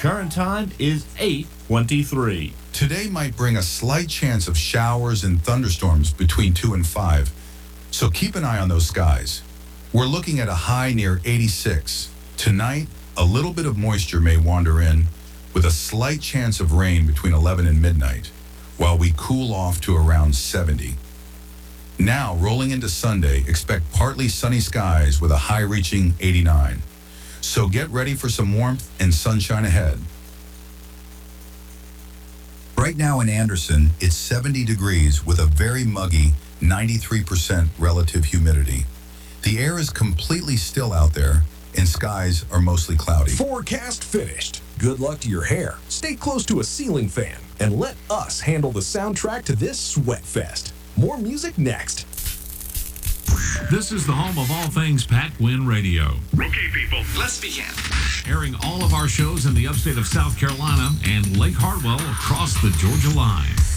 current time is 8:23. Today might bring a slight chance of showers and thunderstorms between 2 and 5, so keep an eye on those skies. We're looking at a high near 86. Tonight, a little bit of moisture may wander in, with a slight chance of rain between 11 and midnight, while we cool off to around 70. Now, rolling into Sunday, expect partly sunny skies with a high reaching 89. So get ready for some warmth and sunshine ahead. Right now in Anderson, it's 70 degrees with a very muggy 93% relative humidity. The air is completely still out there, and skies are mostly cloudy. Forecast finished. Good luck to your hair. Stay close to a ceiling fan and let us handle the soundtrack to this sweat fest. More music next. This is the home of all things Pat Gwynn Radio. Okay, people, let's begin. Airing all of our shows in the upstate of South Carolina and Lake Hartwell across the Georgia line.